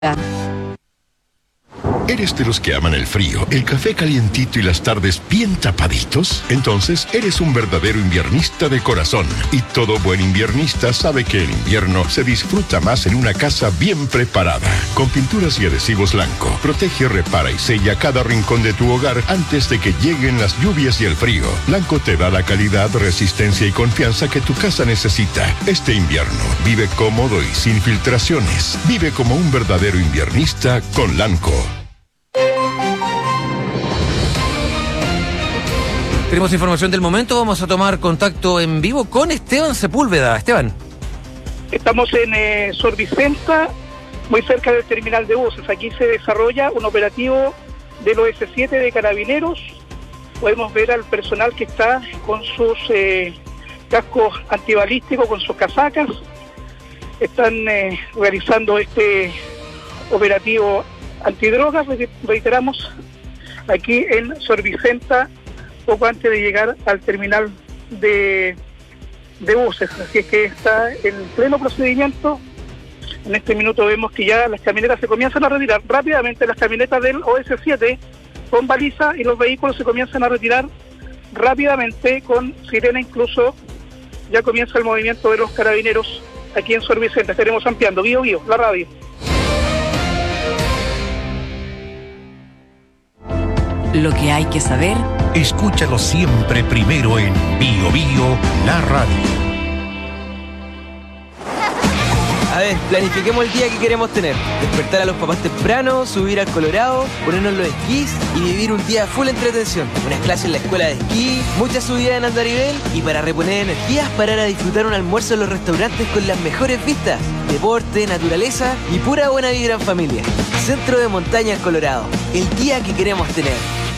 ¿Eres de los que aman el frío, el café calientito y las tardes bien tapaditos? Entonces, eres un verdadero inviernista de corazón. Y todo buen inviernista sabe que el invierno se disfruta más en una casa bien preparada. Con pinturas y adhesivos Lanco, protege, repara y sella cada rincón de tu hogar antes de que lleguen las lluvias y el frío. Lanco te da la calidad, resistencia y confianza que tu casa necesita. Este invierno, vive cómodo y sin filtraciones. Vive como un verdadero inviernista con Lanco. Tenemos información del momento, vamos a tomar contacto en vivo con Esteban Sepúlveda. Esteban. Estamos en Sor Vicenta, muy cerca del terminal de buses. Aquí se desarrolla un operativo del OS7 de Carabineros. Podemos ver al personal que está con sus cascos antibalísticos, con sus casacas. Están realizando este operativo antidrogas, reiteramos, aquí en Sor Vicenta, poco antes de llegar al terminal de buses. Así es que está en pleno procedimiento. En este minuto vemos que ya las camionetas se comienzan a retirar rápidamente, las camionetas del OS7 con baliza, y los vehículos se comienzan a retirar rápidamente con sirena. Incluso ya comienza el movimiento de los carabineros aquí en Sor Vicenta. Estaremos ampliando. Bio, la radio. Lo que hay que saber. Escúchalo siempre primero en Bio Bio, la radio. A ver, planifiquemos el día que queremos tener. Despertar a los papás temprano, subir al Colorado, ponernos los esquís y vivir un día full entretención. Unas clases en la escuela de esquí, muchas subidas en andarivel y para reponer energías, parar a disfrutar un almuerzo en los restaurantes con las mejores vistas. Deporte, naturaleza y pura buena vibra en familia. Centro de Montaña Colorado. El día que queremos tener.